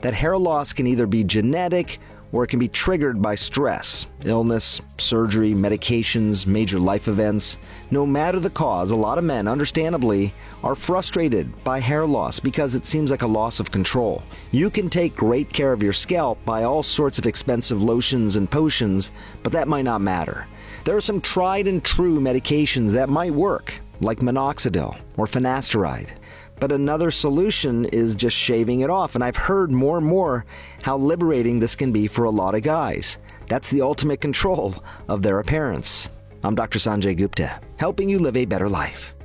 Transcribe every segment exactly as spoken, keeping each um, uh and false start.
that hair loss can either be genetic or it can be triggered by stress, illness, surgery, medications, major life events. No matter the cause, a lot of men, understandably, are frustrated by hair loss because it seems like a loss of control. You can take great care of your scalp by all sorts of expensive lotions and potions, but that might not matter. There are some tried and true medications that might work, like minoxidil or finasteride. But another solution is just shaving it off, and I've heard more and more how liberating this can be for a lot of guys. That's the ultimate control of their appearance. I'm Doctor Sanjay Gupta, helping you live a better life.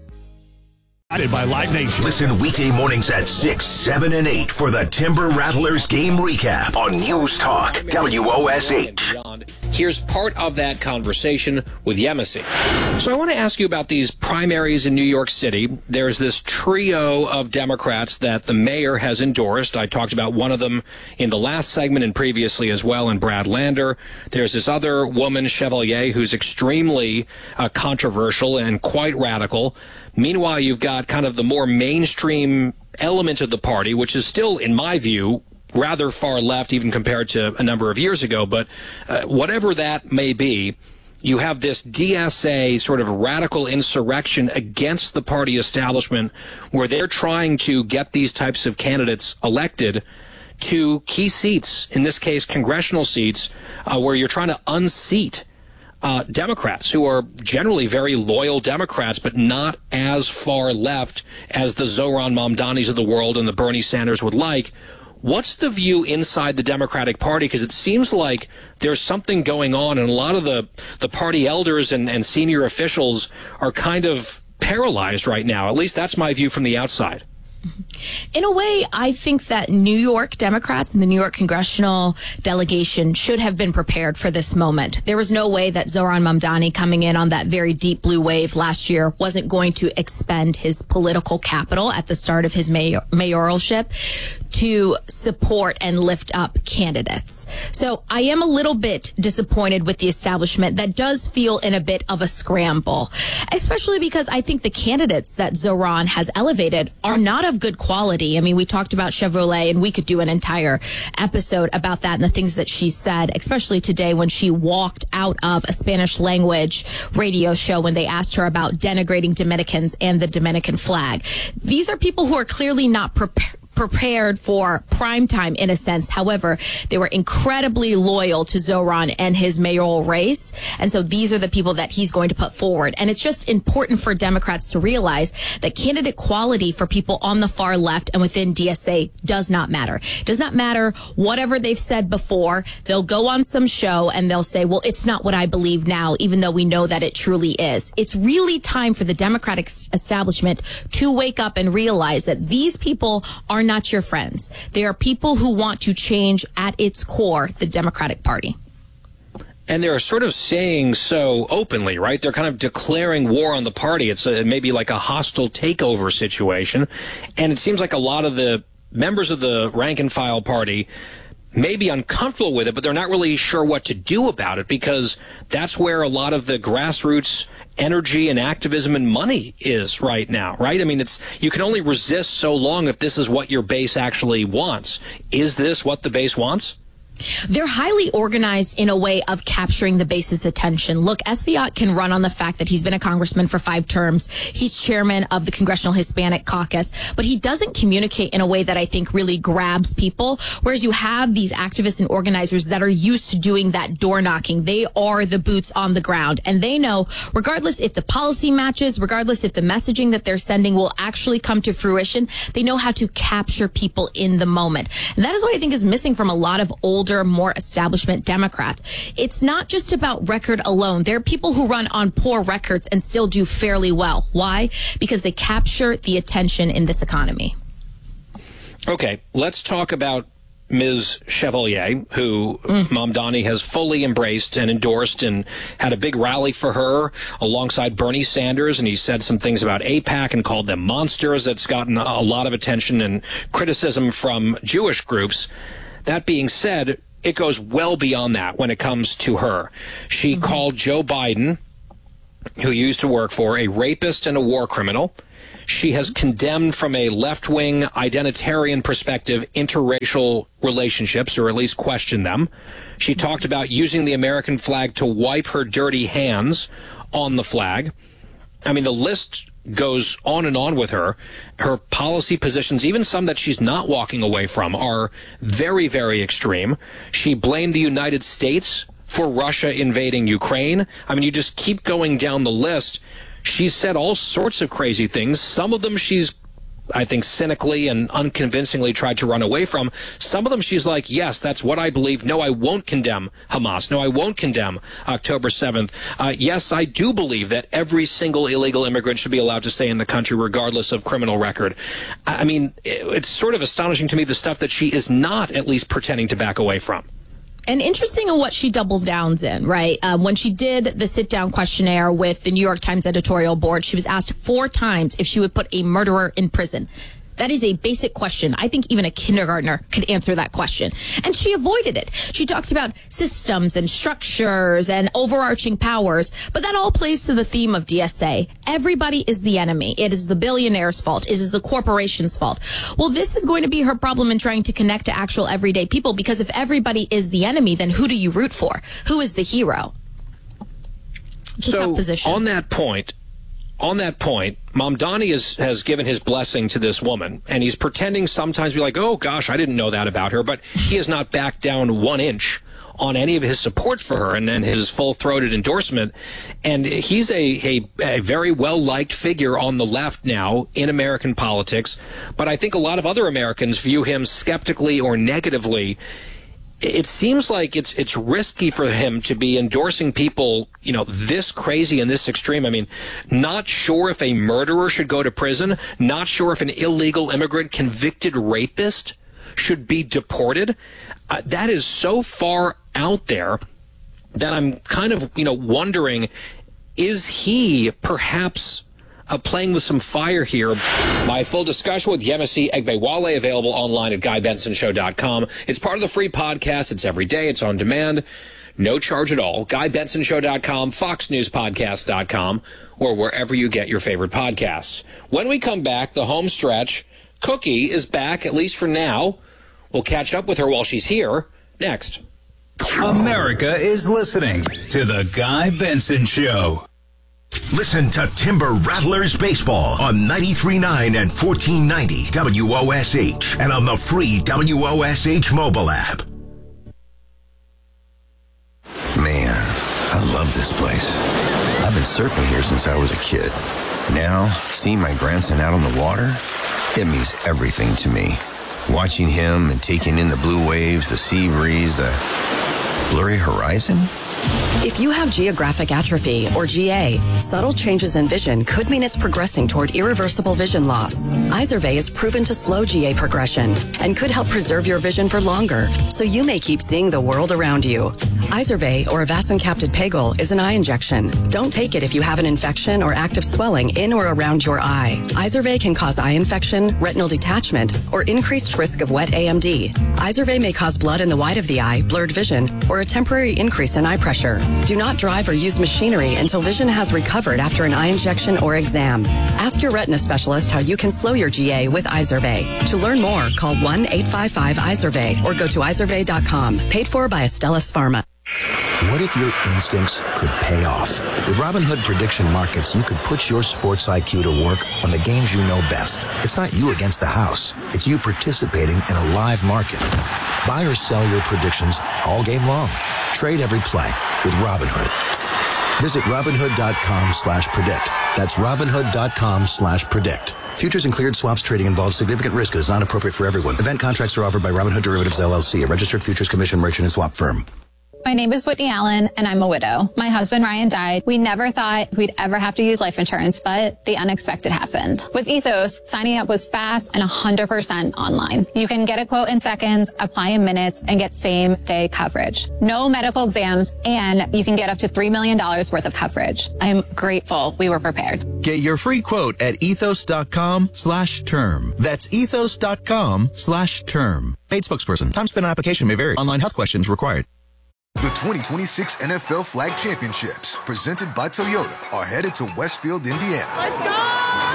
By Live Nation. Listen weekday mornings at six, seven, and eight for the Timber Rattlers game recap on News Talk W O S H. Here's part of that conversation with Yemisi. So I want to ask you about these primaries in New York City. There's this trio of Democrats that the mayor has endorsed. I talked about one of them in the last segment and previously as well, in Brad Lander. There's this other woman, Chevalier, who's extremely uh, controversial and quite radical. Meanwhile, you've got kind of the more mainstream element of the party, which is still, in my view, rather far left, even compared to a number of years ago. But uh, whatever that may be, you have this D S A sort of radical insurrection against the party establishment where they're trying to get these types of candidates elected to key seats, in this case, congressional seats, uh, where you're trying to unseat Uh, Democrats who are generally very loyal Democrats, but not as far left as the Zohran Mamdanis of the world and the Bernie Sanders would like. What's the view inside the Democratic Party? Because it seems like there's something going on, and a lot of the, the party elders and, and senior officials are kind of paralyzed right now. At least that's my view from the outside. In a way, I think that New York Democrats and the New York congressional delegation should have been prepared for this moment. There was no way that Zohran Mamdani coming in on that very deep blue wave last year wasn't going to expend his political capital at the start of his mayor- mayoralship to support and lift up candidates. So I am a little bit disappointed with the establishment that does feel in a bit of a scramble, especially because I think the candidates that Zohran has elevated are not of good quality. I mean, we talked about Chevrolet, and we could do an entire episode about that and the things that she said, especially today when she walked out of a Spanish language radio show when they asked her about denigrating Dominicans and the Dominican flag. These are people who are clearly not prepared prepared for prime time in a sense. However, they were incredibly loyal to Zohran and his mayoral race. And so these are the people that he's going to put forward. And it's just important for Democrats to realize that candidate quality for people on the far left and within D S A does not matter. It does not matter whatever they've said before. They'll go on some show and they'll say, well, it's not what I believe now, even though we know that it truly is. It's really time for the Democratic establishment to wake up and realize that these people are not your friends. They are people who want to change at its core the Democratic Party. And they're sort of saying so openly, right? They're kind of declaring war on the party. It's a, maybe like a hostile takeover situation. And it seems like a lot of the members of the rank and file party may be uncomfortable with it, but they're not really sure what to do about it, because that's where a lot of the grassroots energy and activism and money is right now, right? I mean, it's you can only resist so long if this is what your base actually wants. Is this what the base wants? They're highly organized in a way of capturing the base's attention. Look, Espaillat can run on the fact that he's been a congressman for five terms. He's chairman of the Congressional Hispanic Caucus, but he doesn't communicate in a way that I think really grabs people. Whereas you have these activists and organizers that are used to doing that door knocking. They are the boots on the ground, and they know regardless if the policy matches, regardless if the messaging that they're sending will actually come to fruition, they know how to capture people in the moment. And that is what I think is missing from a lot of old more establishment Democrats. It's not just about record alone. There are people who run on poor records and still do fairly well. Why? Because they capture the attention in this economy. Okay, let's talk about Miz Chevalier, who mm. Mamdani has fully embraced and endorsed and had a big rally for her alongside Bernie Sanders. And he said some things about AIPAC and called them monsters. That's gotten a lot of attention and criticism from Jewish groups. That being said, it goes well beyond that when it comes to her. She mm-hmm. called Joe Biden, who used to work for, a rapist and a war criminal. She has condemned from a left-wing identitarian perspective interracial relationships, or at least questioned them. She talked about using the American flag to wipe her dirty hands on the flag. I mean, the list goes on and on with her. Her policy positions, even some that she's not walking away from, are very, very extreme. She blamed the United States for Russia invading Ukraine. I mean, you just keep going down the list. She's said all sorts of crazy things. Some of them she's, I think, cynically and unconvincingly tried to run away from. Some of them she's like, yes, that's what I believe. No, I won't condemn Hamas. No, I won't condemn October seventh. Uh, yes, I do believe that every single illegal immigrant should be allowed to stay in the country regardless of criminal record. I mean, it's sort of astonishing to me the stuff that she is not at least pretending to back away from. And interesting in what she doubles downs in, right? Um, when she did the sit-down questionnaire with the New York Times editorial board, she was asked four times if she would put a murderer in prison. That is a basic question. I think even a kindergartner could answer that question. And she avoided it. She talked about systems and structures and overarching powers, but that all plays to the theme of D S A. Everybody is the enemy. It is the billionaire's fault. It is the corporation's fault. Well, this is going to be her problem in trying to connect to actual everyday people, because if everybody is the enemy, then who do you root for? Who is the hero? It's a tough position. on that point, On that point, Mamdani is, has given his blessing to this woman, and he's pretending sometimes to be like, oh, gosh, I didn't know that about her, but he has not backed down one inch on any of his support for her and, and his full-throated endorsement. And he's a, a, a very well-liked figure on the left now in American politics, but I think a lot of other Americans view him skeptically or negatively. It seems like it's it's risky for him to be endorsing people, you know, this crazy and this extreme. I mean, not sure if a murderer should go to prison, not sure if an illegal immigrant convicted rapist should be deported. Uh, that is so far out there that I'm kind of, you know, wondering, is he perhaps Uh, playing with some fire here? My full discussion with Yemisi Egbewale, available online at guy benson show dot com. It's part of the free podcast. It's every day. It's on demand. No charge at all. guy benson show dot com, fox news podcast dot com, or wherever you get your favorite podcasts. When we come back, the home stretch, Cookie is back, at least for now. We'll catch up with her while she's here next. America is listening to The Guy Benson Show. Listen to Timber Rattlers Baseball on ninety-three point nine and fourteen ninety W O S H and on the free W O S H mobile app. Man, I love this place. I've been surfing here since I was a kid. Now, seeing my grandson out on the water, it means everything to me. Watching him and taking in the blue waves, the sea breeze, the blurry horizon. If you have geographic atrophy, or G A, subtle changes in vision could mean it's progressing toward irreversible vision loss. Izervay is proven to slow G A progression and could help preserve your vision for longer, so you may keep seeing the world around you. Izervay, or avacincaptad pegol, is an eye injection. Don't take it if you have an infection or active swelling in or around your eye. Izervay can cause eye infection, retinal detachment, or increased risk of wet A M D. Izervay may cause blood in the white of the eye, blurred vision, or a temporary increase in eye pressure. Do not drive or use machinery until vision has recovered after an eye injection or exam. Ask your retina specialist how you can slow your G A with Izervay. To learn more, call one eight five five Izervay or go to izervay dot com. Paid for by Astellas Pharma. What if your instincts could pay off? With Robinhood Prediction Markets, you could put your sports I Q to work on the games you know best. It's not you against the house. It's you participating in a live market. Buy or sell your predictions all game long. Trade every play with Robinhood. Visit Robinhood.com slash predict. That's Robinhood.com slash predict. Futures and cleared swaps trading involves significant risk and is not appropriate for everyone. Event contracts are offered by Robinhood Derivatives L L C, a registered futures commission merchant and swap firm. My name is Whitney Allen, and I'm a widow. My husband, Ryan, died. We never thought we'd ever have to use life insurance, but the unexpected happened. With Ethos, signing up was fast and one hundred percent online. You can get a quote in seconds, apply in minutes, and get same-day coverage. No medical exams, and you can get up to three million dollars worth of coverage. I'm grateful we were prepared. Get your free quote at ethos.com slash term. That's ethos.com slash term. Paid spokesperson. Time spent on application may vary. Online health questions required. The twenty twenty-six N F L Flag Championships, presented by Toyota, are headed to Westfield, Indiana. Let's go!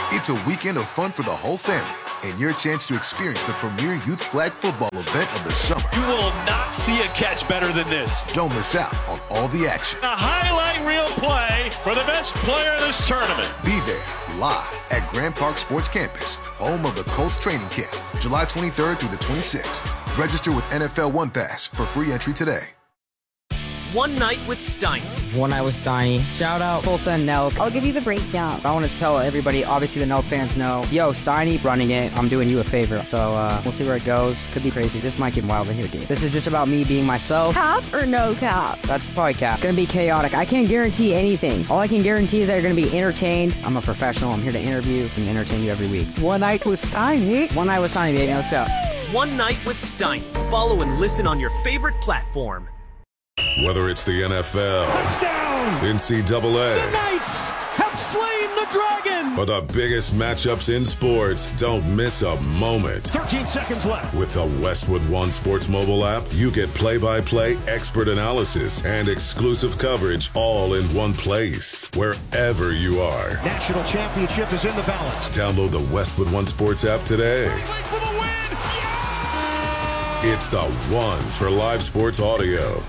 It's a weekend of fun for the whole family and your chance to experience the premier youth flag football event of the summer. You will not see a catch better than this. Don't miss out on all the action. A highlight reel play for the best player in this tournament. Be there live at Grand Park Sports Campus, home of the Colts training camp, July twenty-third through the twenty-sixth. Register with N F L One Pass for free entry today. One Night with Steiny. One Night with Steiny. Shout out Tulsa and Nelk. I'll give you the breakdown. I want to tell everybody, obviously the Nelk fans know, yo, Steiny running it, I'm doing you a favor. So uh, we'll see where it goes. Could be crazy. This might get wild in here, dude. This is just about me being myself. Cap or no cap? That's probably cap. Gonna be chaotic. I can't guarantee anything. All I can guarantee is that you're gonna be entertained. I'm a professional. I'm here to interview and entertain you every week. One Night with Steiny. One Night with Steiny, baby. Let's go. One Night with Steiny. Follow and listen on your favorite platform. Whether it's the N F L, touchdown, N C double A, the Knights have slain the dragon, or the biggest matchups in sports, don't miss a moment. thirteen seconds left. With the Westwood One Sports mobile app, you get play-by-play expert analysis and exclusive coverage all in one place, wherever you are. National championship is in the balance. Download the Westwood One Sports app today. For the win. Yeah! It's the one for live sports audio.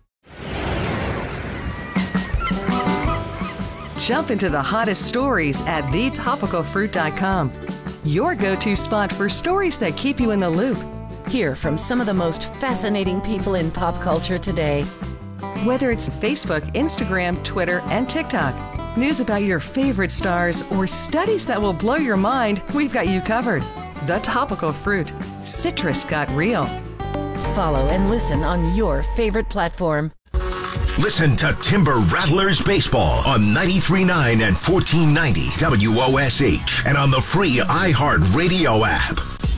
Jump into the hottest stories at the topical fruit dot com. Your go-to spot for stories that keep you in the loop. Hear from some of the most fascinating people in pop culture today. Whether it's Facebook, Instagram, Twitter, and TikTok, news about your favorite stars, or studies that will blow your mind, we've got you covered. The Topical Fruit. Citrus got real. Follow and listen on your favorite platform. Listen to Timber Rattlers Baseball on ninety-three point nine and fourteen ninety W O S H and on the free iHeartRadio app.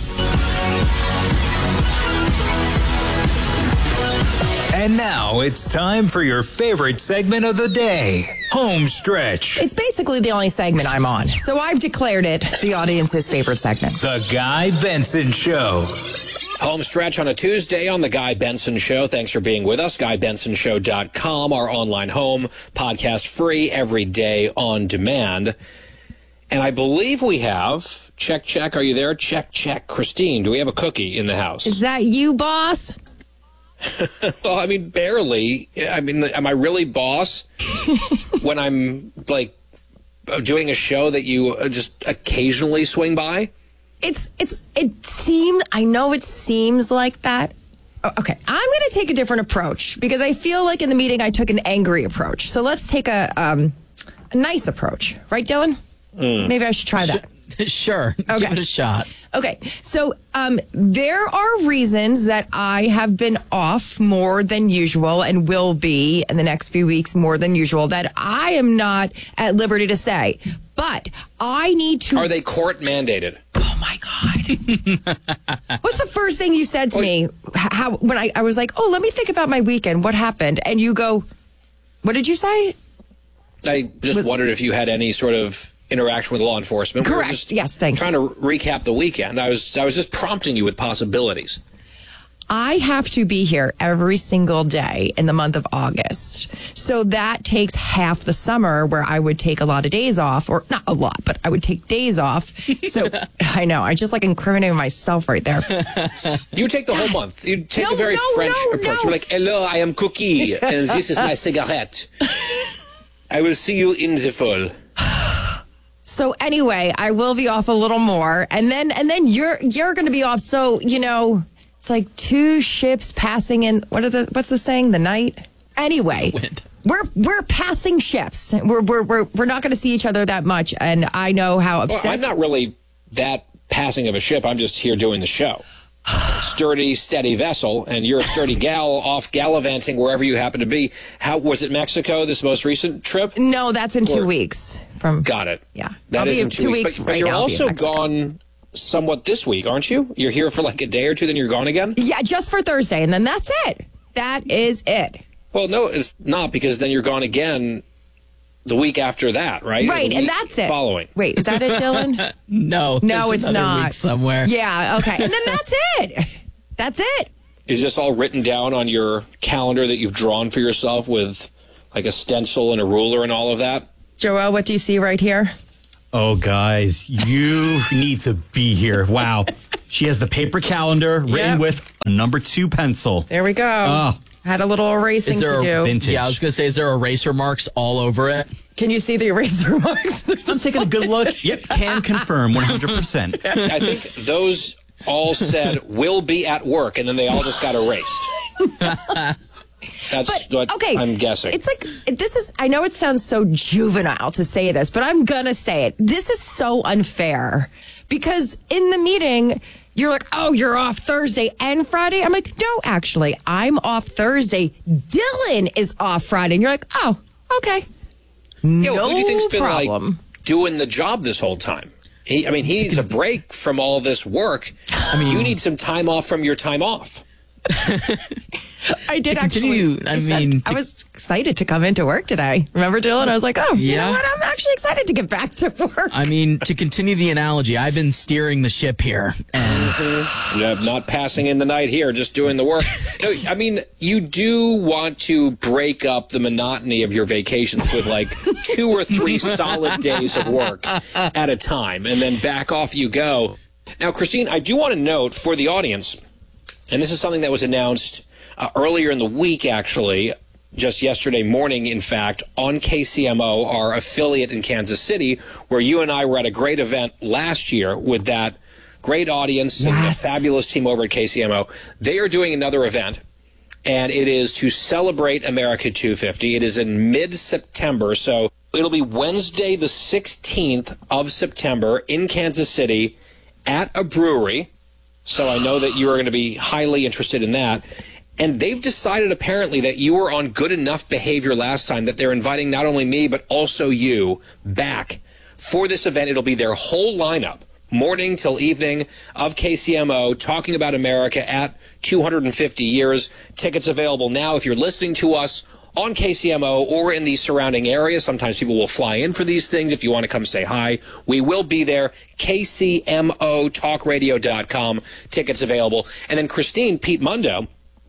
And now it's time for your favorite segment of the day, Home Stretch. It's basically the only segment I'm on, so I've declared it the audience's favorite segment. The Guy Benson Show. Home Stretch on a Tuesday on The Guy Benson Show. Thanks for being with us. guy benson show dot com, our online home, podcast free every day on demand. And I believe we have, check, check, are you there? Check, check. Christine, do we have a cookie in the house? Is that you, boss? Well, I mean, barely. I mean, am I really boss when I'm, like, doing a show that you just occasionally swing by? It's, it's, it seems, I know it seems like that. Okay, I'm going to take a different approach because I feel like in the meeting I took an angry approach. So let's take a, um, a nice approach. Right, Dylan? Mm. Maybe I should try that. Sure. Okay. Give it a shot. Okay. So um, there are reasons that I have been off more than usual and will be in the next few weeks more than usual that I am not at liberty to say. But I need to... Are they court mandated? Oh, my God. What's the first thing you said to me how when I, I was like, oh, let me think about my weekend. What happened? And you go, what did you say? I just was, wondered if you had any sort of interaction with law enforcement. Correct. We were just yes, thank trying you. to recap the weekend. I was I was just prompting you with possibilities. I have to be here every single day in the month of August. So that takes half the summer where I would take a lot of days off, or not a lot, but I would take days off. So I know, I just like incriminating myself right there. You take the whole month. You take no, a very no, French no, approach. No. You're like, hello, I am Cookie, and this is my cigarette. I will see you in the fall. So anyway, I will be off a little more, and then and then you're you're going to be off. So you know, it's like two ships passing in. What are the what's the saying? The night. Anyway, Wind. we're we're passing ships. We're we're we're we're not going to see each other that much, and I know how upset. Well, I'm not really that passing of a ship. I'm just here doing the show. Sturdy, steady vessel, and you're a sturdy gal off gallivanting wherever you happen to be. How was it? Mexico? This most recent trip? No, that's in or, two weeks. From got it. Yeah, that I'll is be in two, two weeks. weeks But, right but you're now, also gone somewhat this week, aren't you? You're here for like a day or two, then you're gone again. Yeah, just for Thursday, and then that's it. That is it. Well, no, it's not, because then you're gone again the week after that, right? Right, and that's it. Following. Wait, is that it, Dylan? no, no, it's not. Week somewhere. Yeah, okay, and then that's it. That's it. Is this all written down on your calendar that you've drawn for yourself with like a stencil and a ruler and all of that? Joelle, what do you see right here? Oh, guys, you need to be here. Wow. She has the paper calendar written Yep. with a number two pencil. There we go. Oh. Had a little erasing Is there to a, do. Vintage. Yeah, I was going to say, is there eraser marks all over it? Can you see the eraser marks? I'm taking a good look. Yep, can confirm one hundred percent. I think those all said will be at work, and then they all just got erased. That's But, what okay, I'm guessing. It's like, this is, I know it sounds so juvenile to say this, but I'm going to say it. This is so unfair because in the meeting, you're like, oh, you're off Thursday and Friday. I'm like, no, actually, I'm off Thursday. Dylan is off Friday. And you're like, oh, okay. Yeah, No well, who do you think's been problem. like doing the job this whole time? He, I mean, he needs a break from all this work. I mean, you need some time off from your time off. I did To actually. continue, I I, said- mean, I to- was excited to come into work today. Remember, Dylan? I was like, oh, you know Yeah. what? I'm actually excited to get back to work. I mean, to continue the analogy, I've been steering the ship here. And Yeah, not passing in the night here, just doing the work. No, I mean, you do want to break up the monotony of your vacations with like two or three solid days of work at a time, and then back off you go. Now, Christine, I do want to note for the audience, and this is something that was announced uh, earlier in the week, actually, just yesterday morning, in fact, on K C M O, our affiliate in Kansas City, where you and I were at a great event last year with that great audience and a fabulous team over at K C M O. They are doing another event, and it is to celebrate America two fifty. It is in mid-September, so it'll be Wednesday the sixteenth of September in Kansas City at a brewery. So I know that you are going to be highly interested in that. And they've decided apparently that you were on good enough behavior last time that they're inviting not only me, but also you back for this event. It'll be their whole lineup, morning till evening, of K C M O, talking about America at two hundred fifty years. Tickets available now if you're listening to us on K C M O or in the surrounding area. Sometimes people will fly in for these things. If you want to come say hi, we will be there. K C M O talk radio dot com. Tickets available. And then Christine, Pete Mundo,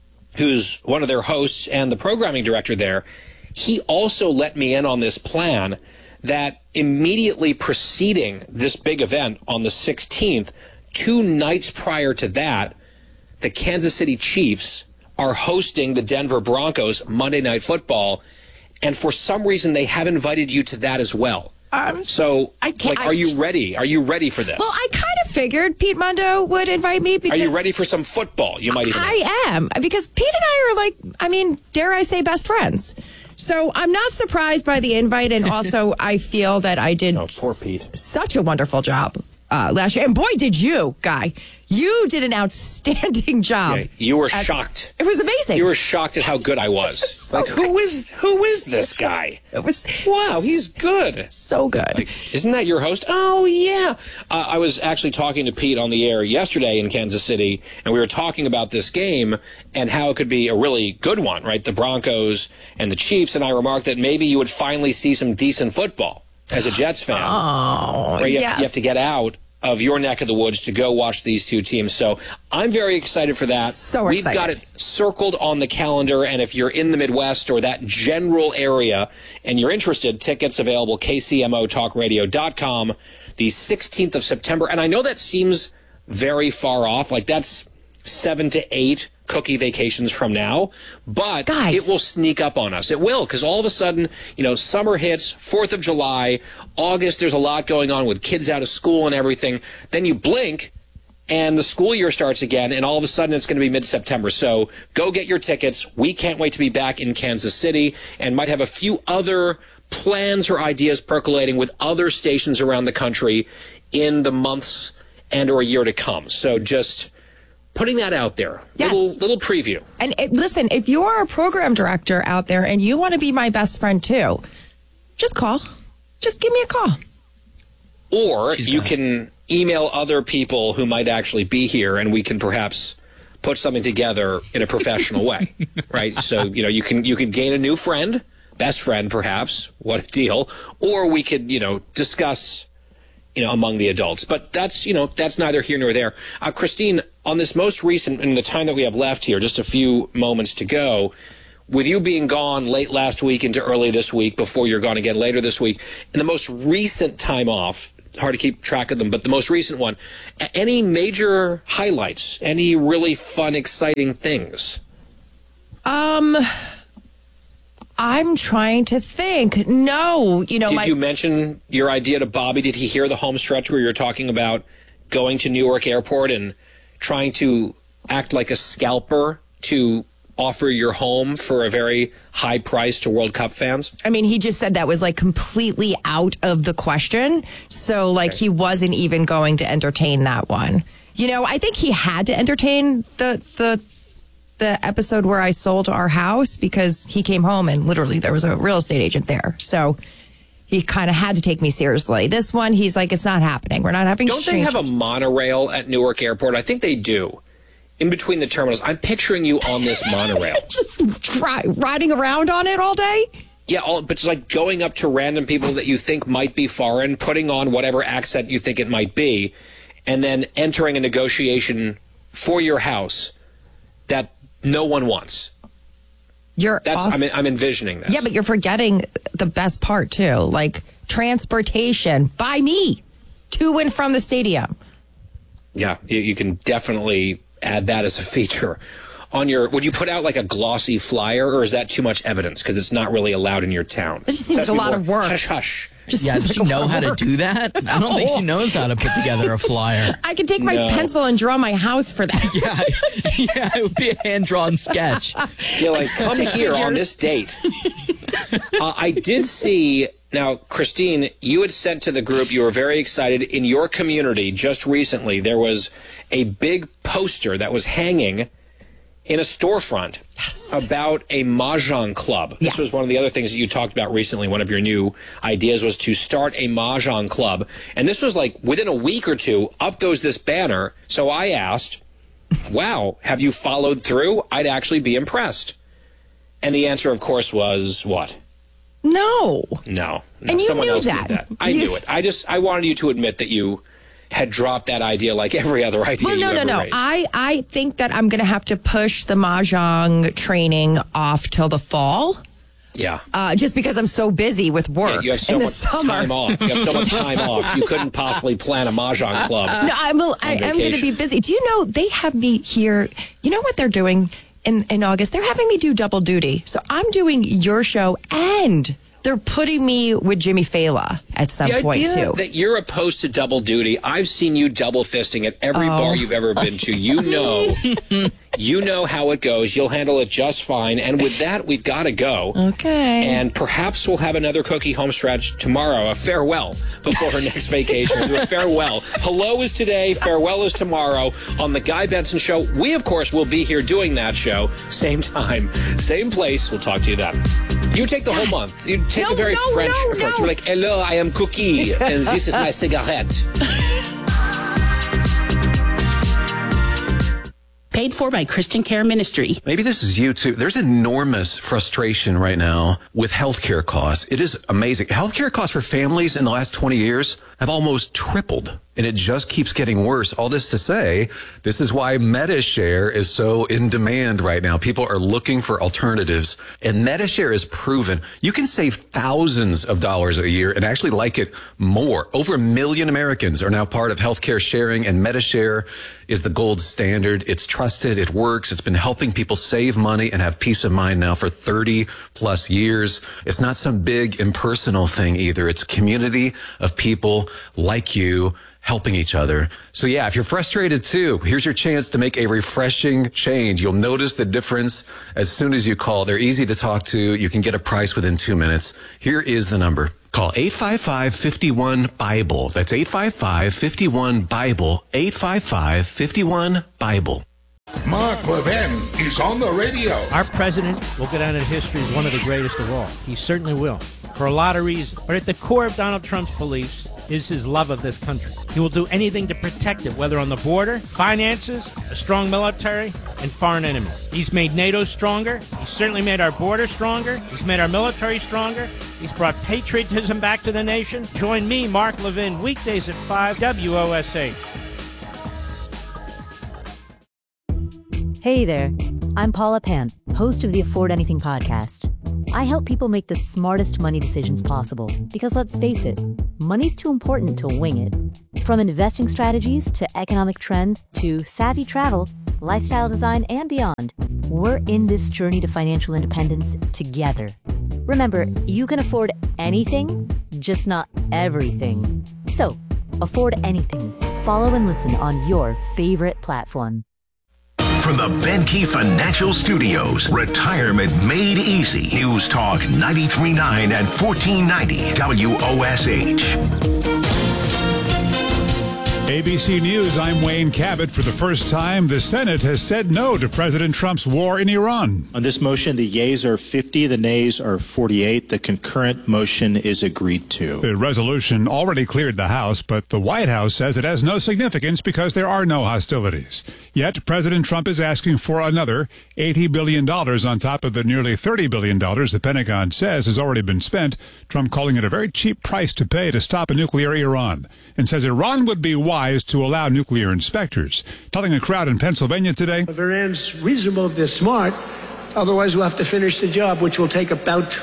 who's one of their hosts and the programming director there, he also let me in on this plan that immediately preceding this big event on the sixteenth, two nights prior to that, the Kansas City Chiefs are hosting the Denver Broncos Monday Night Football, and for some reason they have invited you to that as well. Um, so, I can't- like, are you ready? Are you ready for this? Well, I kind of figured Pete Mundo would invite me because Are you ready for some football? You might even. I am, because Pete and I are like, I mean, dare I say, best friends. So I'm not surprised by the invite, and also I feel that I did Oh, poor Pete. s- such a wonderful job uh, last year. And boy, did you, Guy. You did an outstanding job. Yeah, you were at- shocked. It was amazing. You were shocked at how good I was. So like, who is who is this guy? It was wow, he's good. So good. Like, isn't that your host? Oh yeah. Uh, I was actually talking to Pete on the air yesterday in Kansas City, and we were talking about this game and how it could be a really good one, right? The Broncos and the Chiefs, and I remarked that maybe you would finally see some decent football as a Jets fan. Oh, Right? You, yes. have to, you have to get out of your neck of the woods to go watch these two teams. So I'm very excited for that. So We've excited. got it circled on the calendar, and if you're in the Midwest or that general area and you're interested, tickets available, K C M O talk radio dot com, the sixteenth of September. And I know that seems very far off, like that's seven to eight cookie vacations from now, but it will sneak up on us. It will, because all of a sudden, you know, summer hits, fourth of July, August, there's a lot going on with kids out of school and everything. Then you blink, and the school year starts again, and all of a sudden it's going to be mid-September. So go get your tickets. We can't wait to be back in Kansas City, and might have a few other plans or ideas percolating with other stations around the country in the months and or year to come. So just putting that out there. Yes. Little, little preview. And it, listen, if you are a program director out there and you want to be my best friend too, just call. Just give me a call. Or you can email other people who might actually be here, and we can perhaps put something together in a professional way, right? So, you know, you can you can gain a new friend, best friend perhaps, what a deal, or we could, you know, discuss, you know, among the adults. But that's, you know, that's neither here nor there. Uh, Christine, on this most recent, in the time that we have left here, just a few moments to go, with you being gone late last week into early this week, before you're gone again later this week, in the most recent time off, hard to keep track of them, but the most recent one. A- any major highlights? Any really fun, exciting things? Um, I'm trying to think. No, you know, Did my, you mention your idea to Bobby? Did he hear the home stretch where you're talking about going to Newark Airport and trying to act like a scalper to offer your home for a very high price to World Cup fans? I mean, he just said that was like completely out of the question. So like okay. he wasn't even going to entertain that one. You know, I think he had to entertain the the the episode where I sold our house because he came home and literally there was a real estate agent there. So he kind of had to take me seriously. This one, he's like, it's not happening. We're not having Don't they have a changes. monorail at Newark Airport? I think they do. In between the terminals. I'm picturing you on this monorail. Just try, riding around on it all day? Yeah, all, but it's like going up to random people that you think might be foreign, putting on whatever accent you think it might be, and then entering a negotiation for your house that no one wants. You're That's awesome. I'm, I'm envisioning this. Yeah, but you're forgetting the best part, too. Like transportation by me to and from the stadium. Yeah, you, you can definitely add that as a feature on your. Would you put out like a glossy flyer, or is that too much evidence because it's not really allowed in your town? It just seems like a lot of work. Hush, hush. Just yeah, does like she know how work. to do that? I don't think she knows how to put together a flyer. I could take my No. pencil and draw my house for that. Yeah, yeah, it would be a hand-drawn sketch. Yeah, like come here on this date. uh, I did see. Now, Christine, you had sent to the group, you were very excited. In your community, just recently, there was a big poster that was hanging in a storefront yes. about a Mahjong club. This Yes. was one of the other things that you talked about recently. One of your new ideas was to start a Mahjong club. And this was like within a week or two, up goes this banner. So I asked, wow, have you followed through? I'd actually be impressed. And the answer, of course, was what? No. No. no. And you Someone knew else that. did that. I You- knew it. I just I wanted you to admit that you had dropped that idea like every other idea Well, you no, no, ever no. raised. I, I think that I'm going to have to push the Mahjong training off till the fall. Yeah. Uh, just because I'm so busy with work Yeah, you have so in the much summer. time off. You have so much time off. You couldn't possibly plan a Mahjong club. No, I'm, a, I, I'm going to be busy. Do you know they have me here? You know what they're doing in, in August? They're having me do double duty. So I'm doing your show and they're putting me with Jimmy Fallon at some The point idea too. that you're opposed to double duty, I've seen you double fisting at every Oh. bar you've ever been to. You know, you know how it goes. You'll handle it just fine. And with that, we've got to go. Okay. And perhaps we'll have another cookie home stretch tomorrow, a farewell before her next vacation. We'll do a farewell. Hello is today, farewell is tomorrow on The Guy Benson Show. We, of course, will be here doing that show. Same time, same place. We'll talk to you then. You take the whole month. You take No, a very no, French no, approach. no. You're like, hello, I am Cookie, and this is my cigarette. Paid for by Christian Care Ministry. Maybe this is you too. There's enormous frustration right now with healthcare costs. It is amazing. Healthcare costs for families in the last twenty years have almost tripled, and it just keeps getting worse. All this to say, this is why MediShare is so in demand right now. People are looking for alternatives, and MediShare is proven you can save thousands of dollars a year and actually like it more. Over a million Americans are now part of healthcare sharing, and MediShare is the gold standard. It's trusted. It works. It's been helping people save money and have peace of mind now for thirty plus years. It's not some big impersonal thing either. It's a community of people like you helping each other. So yeah, if you're frustrated too, here's your chance to make a refreshing change. You'll notice the difference as soon as you call. They're easy to talk to. You can get a price within two minutes. Here is the number. Call eight five five, five one, BIBLE. That's eight five five, five one, BIBLE. eight five five, five one, BIBLE. Mark Levin is on the radio. Our president will go down in history as one of the greatest of all. He certainly will, for a lot of reasons. But at the core of Donald Trump's beliefs is his love of this country. He will do anything to protect it, whether on the border, finances, a strong military, and foreign enemies. He's made NATO stronger. He's certainly made our border stronger. He's made our military stronger. He's brought patriotism back to the nation. Join me, Mark Levin, weekdays at five, W O S H. Hey there, I'm Paula Pan, host of the Afford Anything podcast. I help people make the smartest money decisions possible because let's face it, money's too important to wing it. From investing strategies to economic trends to savvy travel, lifestyle design, and beyond, we're in this journey to financial independence together. Remember, you can afford anything, just not everything. So, afford anything. Follow and listen on your favorite platform. From the Benke Financial Studios, Retirement Made Easy. News Talk ninety-three point nine and fourteen ninety W O S H. A B C News, I'm Wayne Cabot. For the first time, the Senate has said no to President Trump's war in Iran. On this motion, the yeas are fifty, the nays are forty-eight. The concurrent motion is agreed to. The resolution already cleared the House, but the White House says it has no significance because there are no hostilities. Yet, President Trump is asking for another eighty billion dollars on top of the nearly thirty billion dollars the Pentagon says has already been spent. Trump calling it a very cheap price to pay to stop a nuclear Iran, and says Iran would be wise to allow nuclear inspectors. Telling a crowd in Pennsylvania today, if Iran's reasonable, if they're smart, otherwise we'll have to finish the job, which will take about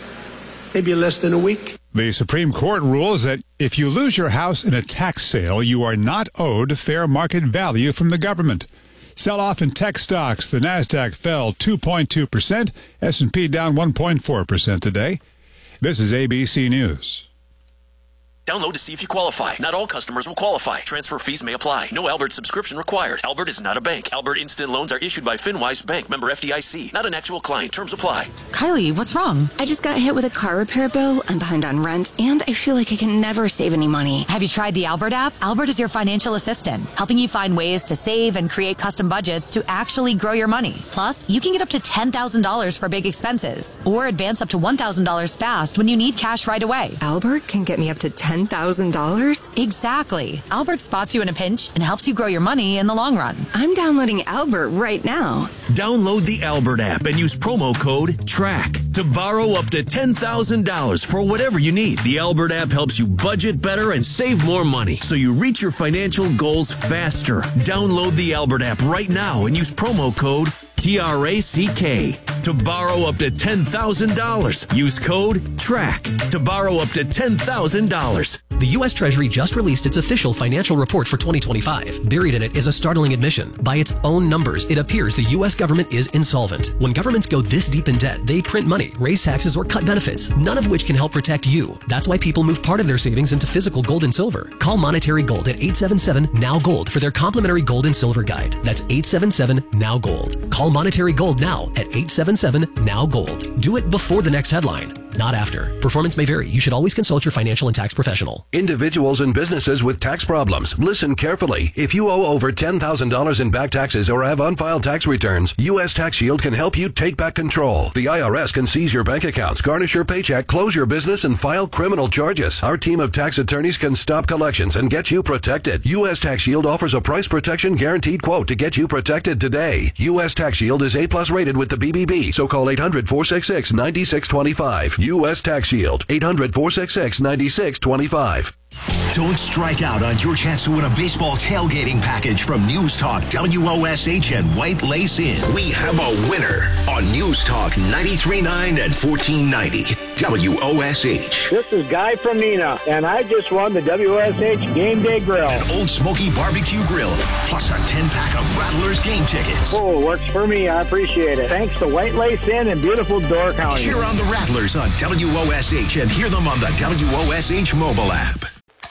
maybe less than a week. The Supreme Court rules that if you lose your house in a tax sale, you are not owed fair market value from the government. Sell-off in tech stocks. The Nasdaq fell two point two percent, S and P down one point four percent today. This is A B C News. Download to see if you qualify. Not all customers will qualify. Transfer fees may apply. No Albert subscription required. Albert is not a bank. Albert Instant Loans are issued by FinWise Bank, member F D I C. Not an actual client. Terms apply. Kylie, what's wrong? I just got hit with a car repair bill. I'm behind on rent, and I feel like I can never save any money. Have you tried the Albert app? Albert is your financial assistant, helping you find ways to save and create custom budgets to actually grow your money. Plus, you can get up to ten thousand dollars for big expenses, or advance up to one thousand dollars fast when you need cash right away. Albert can get me up to ten thousand dollars? Exactly. Albert spots you in a pinch and helps you grow your money in the long run. I'm downloading Albert right now. Download the Albert app and use promo code TRACK to borrow up to ten thousand dollars for whatever you need. The Albert app helps you budget better and save more money so you reach your financial goals faster. Download the Albert app right now and use promo code T R A C K to borrow up to ten thousand dollars. Use code TRACK to borrow up to ten thousand dollars. The U S Treasury just released its official financial report for twenty twenty-five. Buried in it is a startling admission. By its own numbers, it appears the U S government is insolvent. When governments go this deep in debt, they print money, raise taxes, or cut benefits, none of which can help protect you. That's why people move part of their savings into physical gold and silver. Call Monetary Gold at eight seven seven, N O W Gold for their complimentary gold and silver guide. That's eight seven seven, N O W Gold. Call Monetary Gold now at eight seven seven, N O W Gold. Do it before the next headline, not after. Performance may vary. You should always consult your financial and tax professional. Individuals and businesses with tax problems, listen carefully. If you owe over ten thousand dollars in back taxes or have unfiled tax returns, U S Tax Shield can help you take back control. The I R S can seize your bank accounts, garnish your paycheck, close your business, and file criminal charges. Our team of tax attorneys can stop collections and get you protected. U S Tax Shield offers a price protection guaranteed quote to get you protected today. U S Tax Shield is A plus rated with the B B B, so call eight hundred, four six six, nine six two five. U S Tax Shield, eight hundred, four six six, nine six two five. Don't strike out on your chance to win a baseball tailgating package from News Talk W O S H and White Lace Inn. We have a winner on News Talk ninety-three point nine and fourteen ninety W O S H. This is Guy from Neenah, and I just won the W O S H Game Day Grill. An Old Smoky Barbecue Grill, plus a ten-pack of Rattlers game tickets. Oh, works for me. I appreciate it. Thanks to White Lace Inn in beautiful Door County. Cheer on the Rattlers on W O S H and hear them on the W O S H mobile app.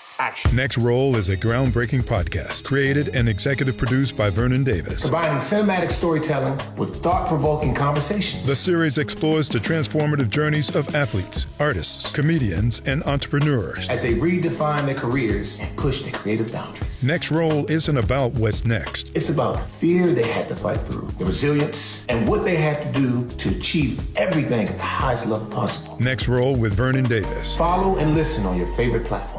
Next Roll is a groundbreaking podcast created and executive produced by Vernon Davis. Combining cinematic storytelling with thought-provoking conversations. The series explores the transformative journeys of athletes, artists, comedians, and entrepreneurs as they redefine their careers and push their creative boundaries. Next Roll isn't about what's next. It's about the fear they had to fight through, the resilience, and what they had to do to achieve everything at the highest level possible. Next Roll with Vernon Davis. Follow and listen on your favorite platform.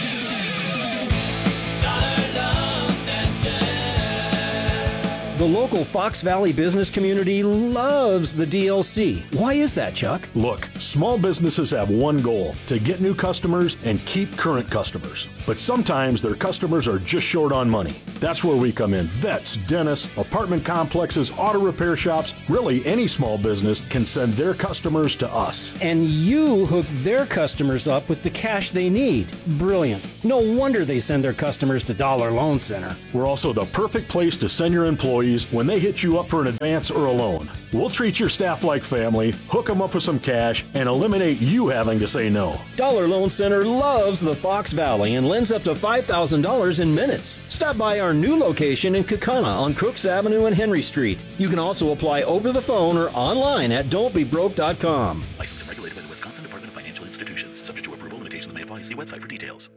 The local local Fox Valley business community loves the D L C. Why is that, Chuck? Look, small businesses have one goal, to get new customers and keep current customers. But sometimes their customers are just short on money. That's where we come in. Vets, dentists, apartment complexes, auto repair shops, really any small business can send their customers to us. And you hook their customers up with the cash they need. Brilliant. No wonder they send their customers to Dollar Loan Center. We're also the perfect place to send your employees when they hit you up for an advance or a loan. We'll treat your staff like family, hook them up with some cash, and eliminate you having to say no. Dollar Loan Center loves the Fox Valley and lends up to five thousand dollars in minutes. Stop by our new location in Kaukauna on Crooks Avenue and Henry Street. You can also apply over the phone or online at don't be broke dot com. Licensed and regulated by the Wisconsin Department of Financial Institutions. Subject to approval, limitations may apply. See website for details.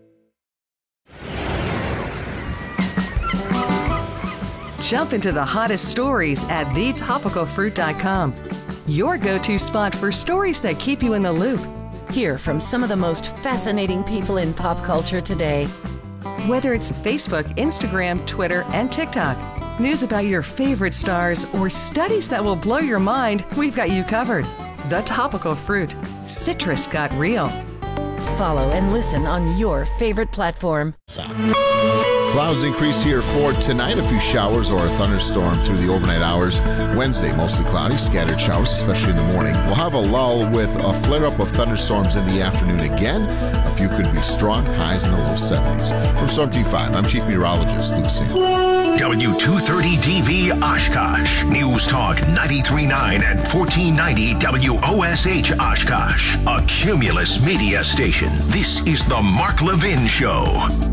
Jump into the hottest stories at the topical fruit dot com. Your go-to spot for stories that keep you in the loop. Hear from some of the most fascinating people in pop culture today. Whether it's Facebook, Instagram, Twitter, and TikTok, news about your favorite stars, or studies that will blow your mind, we've got you covered. The Topical Fruit. Citrus got real. Follow and listen on your favorite platform. Clouds increase here for tonight. A few showers or a thunderstorm through the overnight hours. Wednesday, mostly cloudy, scattered showers, especially in the morning. We'll have a lull with a flare-up of thunderstorms in the afternoon again. A few could be strong, highs in the low seventies. From Storm T five, I'm Chief Meteorologist Luke Singer. W two thirty D V Oshkosh. News Talk ninety-three point nine and fourteen ninety W O S H Oshkosh. A Cumulus media station. This is the Mark Levin Show.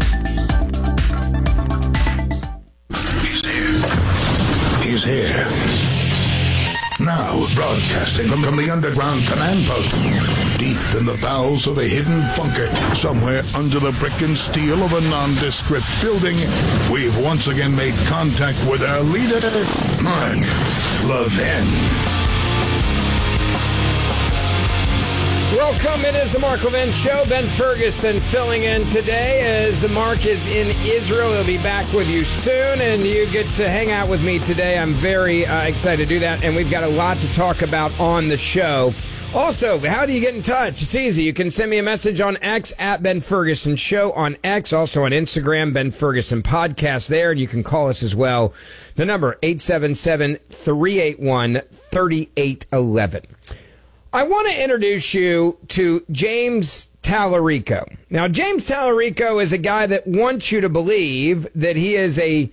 He's here. Now, broadcasting from, from the underground command post, deep in the bowels of a hidden bunker, somewhere under the brick and steel of a nondescript building, we've once again made contact with our leader, Mark Levin. Welcome. It is the Mark Levin Show. Ben Ferguson filling in today as the Mark is in Israel. He'll be back with you soon, and you get to hang out with me today. I'm very uh, excited to do that, and we've got a lot to talk about on the show. Also, how do you get in touch? It's easy. You can send me a message on X at Ben Ferguson Show on X, also on Instagram, Ben Ferguson Podcast there, and you can call us as well. The number, eight seven seven, three eight one, three eight one one. I want to introduce you to James Tallarico. Now, James Tallarico is a guy that wants you to believe that he is a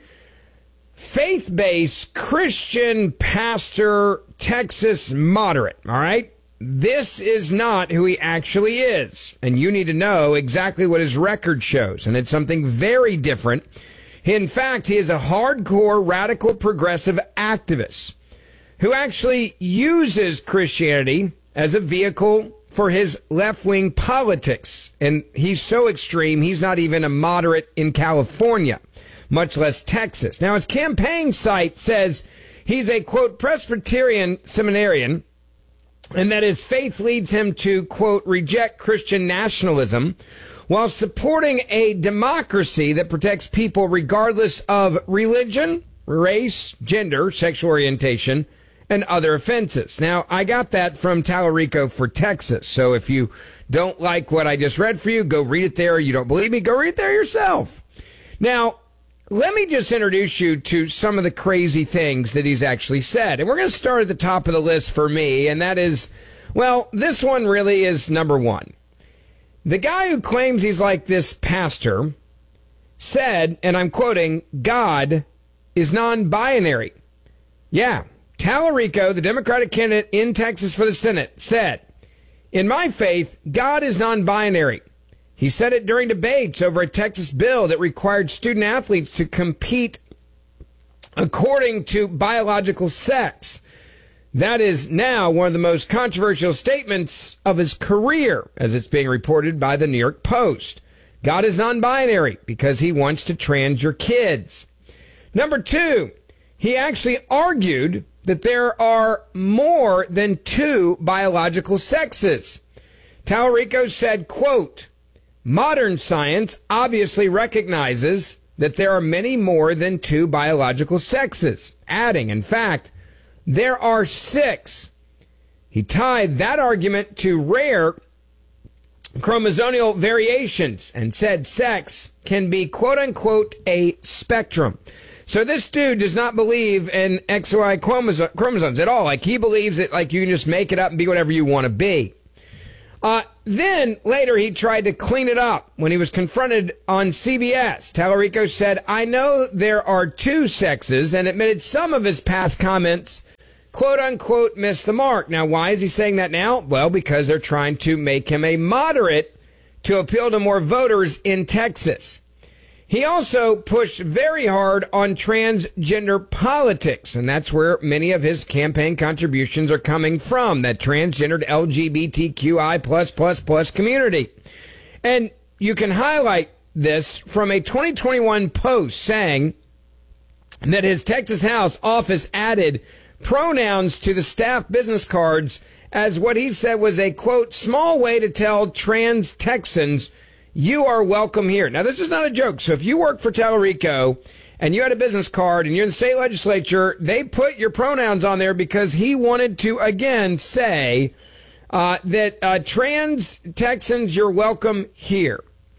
faith-based Christian pastor, Texas moderate, all right? This is not who he actually is, and you need to know exactly what his record shows, and it's something very different. In fact, he is a hardcore, radical, progressive activist who actually uses Christianity as a vehicle for his left-wing politics. And he's so extreme, he's not even a moderate in California, much less Texas. Now, his campaign site says he's a, quote, Presbyterian seminarian, and that his faith leads him to, quote, reject Christian nationalism while supporting a democracy that protects people regardless of religion, race, gender, sexual orientation, and other offenses. Now, I got that from Tallarico for Texas. So if you don't like what I just read for you, go read it there. You don't believe me, go read it there yourself. Now, let me just introduce you to some of the crazy things that he's actually said. And we're going to start at the top of the list for me, and that is, well, this one really is number one. The guy who claims he's like this pastor said, and I'm quoting, God is non-binary. Yeah. Tallarico, the Democratic candidate in Texas for the Senate, said, in my faith, God is non-binary. He said it during debates over a Texas bill that required student athletes to compete according to biological sex. That is now one of the most controversial statements of his career, as it's being reported by the New York Post. God is non-binary because he wants to trans your kids. Number two, he actually argued that there are more than two biological sexes. Tallarico said, quote, modern science obviously recognizes that there are many more than two biological sexes, adding, in fact, there are six. He tied that argument to rare chromosomal variations and said sex can be, quote unquote, a spectrum. So this dude does not believe in X Y chromosomes at all. Like, he believes that, like, you can just make it up and be whatever you want to be. Uh, then later he tried to clean it up when he was confronted on C B S. Tallarico said, I know there are two sexes, and admitted some of his past comments, quote unquote, missed the mark. Now, why is he saying that now? Well, because they're trying to make him a moderate to appeal to more voters in Texas. He also pushed very hard on transgender politics, and that's where many of his campaign contributions are coming from, that transgendered L G B T Q I plus plus plus community. And you can highlight this from a twenty twenty-one post saying that his Texas House office added pronouns to the staff business cards as what he said was a, quote, small way to tell trans Texans you are welcome here. Now, this is not a joke. So if you work for Tallarico and you had a business card and you're in the state legislature, they put your pronouns on there because he wanted to, again, say uh, that uh, trans Texans, you're welcome here.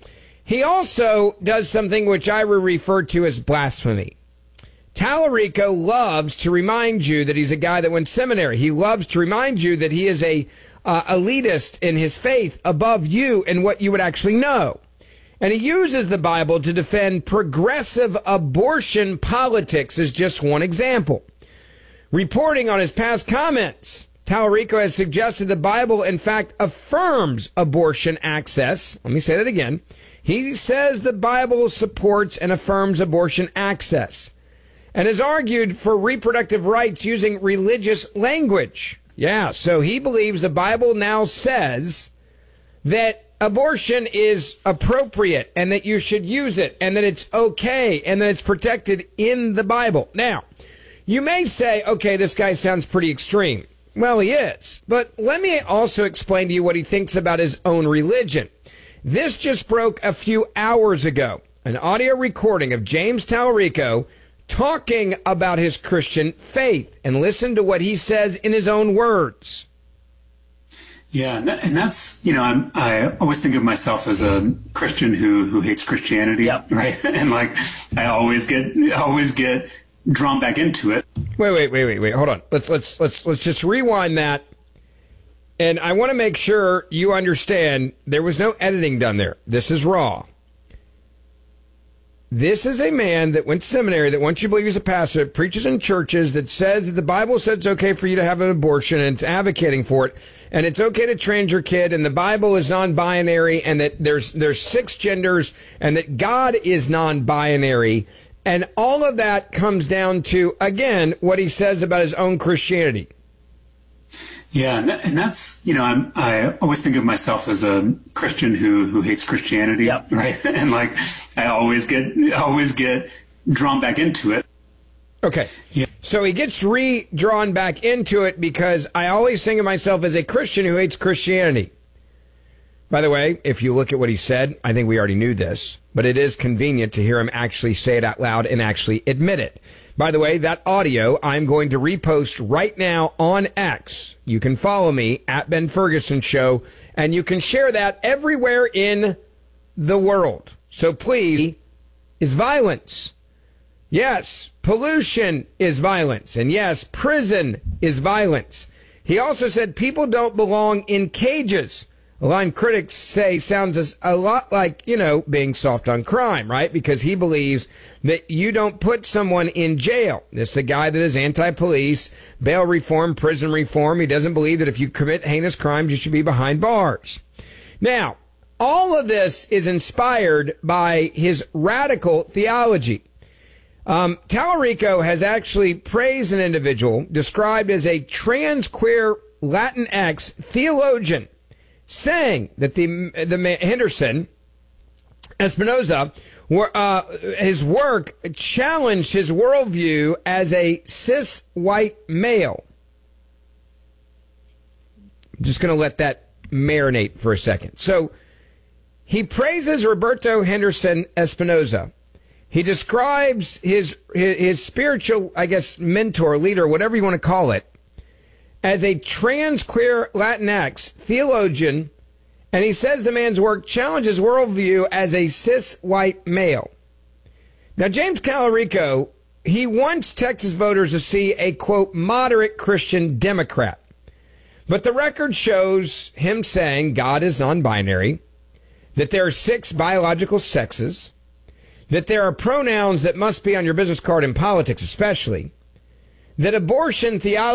He also does something which I would refer to as blasphemy. Tallarico loves to remind you that he's a guy that went seminary. He loves to remind you that he is a Uh, elitist in his faith above you and what you would actually know. And he uses the Bible to defend progressive abortion politics as just one example. Reporting on his past comments, Tallarico has suggested the Bible, in fact, affirms abortion access. Let me say that again. He says the Bible supports and affirms abortion access, and has argued for reproductive rights using religious language. Yeah, so he believes the Bible now says that abortion is appropriate and that you should use it and that it's okay and that it's protected in the Bible. Now, you may say, okay, this guy sounds pretty extreme. Well, he is. But let me also explain to you what he thinks about his own religion. This just broke a few hours ago. An audio recording of James Tallarico talking about his Christian faith, and listen to what he says in his own words. Yeah, and, that, and that's, you know, I'm, I always think of myself as a Christian who who hates Christianity, yep. Right? And like, I always get always get drawn back into it. Wait, wait, wait, wait, wait. Hold on. Let's let's let's let's just rewind that. And I want to make sure you understand there was no editing done there. This is raw. This is a man that went to seminary, that once you believe he's a pastor, that preaches in churches, that says that the Bible says it's okay for you to have an abortion, and it's advocating for it, and it's okay to trans your kid, and the Bible is non-binary, and that there's there's six genders, and that God is non-binary, and all of that comes down to, again, what he says about his own Christianity. Yeah, and that's, you know, I'm, I always think of myself as a Christian who who hates Christianity, yep. Right? And like, I always get always get drawn back into it. Okay, yeah. So he gets re-drawn back into it because I always think of myself as a Christian who hates Christianity. By the way, if you look at what he said, I think we already knew this, but it is convenient to hear him actually say it out loud and actually admit it. By the way, that audio I'm going to repost right now on X. You can follow me at Ben Ferguson Show, and you can share that everywhere in the world. So please, is violence. Yes, pollution is violence. And yes, prison is violence. He also said people don't belong in cages. A line critics say sounds a lot like, you know, being soft on crime, right? Because he believes that you don't put someone in jail. This is a guy that is anti-police, bail reform, prison reform. He doesn't believe that if you commit heinous crimes, you should be behind bars. Now, all of this is inspired by his radical theology. Um, Tallarico has actually praised an individual described as a trans queer Latinx theologian, saying that the the Henderson Espinoza, were, uh, his work challenged his worldview as a cis white male. I'm just going to let that marinate for a second. So he praises Roberto Henderson Espinoza. He describes his, his his spiritual, I guess, mentor, leader, whatever you want to call it, as a trans queer Latinx theologian, and he says the man's work challenges worldview as a cis white male. Now, James Calorico, he wants Texas voters to see a, quote, moderate Christian Democrat. But the record shows him saying God is non-binary, that there are six biological sexes, that there are pronouns that must be on your business card in politics especially, that abortion theology